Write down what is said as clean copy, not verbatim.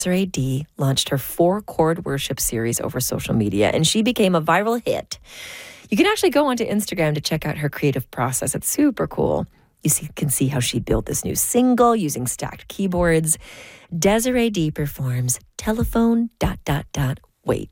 Desiree D launched her 4-chord worship series over social media, and she became a viral hit. You can actually go onto Instagram to check out her creative process. It's super cool. Can see how she built this new single using stacked keyboards. Desiree D performs Telephone ... Wait.